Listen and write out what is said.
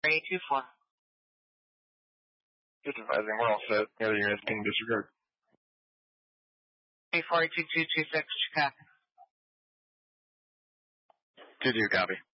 824. Just advising, we're all set. The other units being disregarded. 342226, Chicago. 22, copy.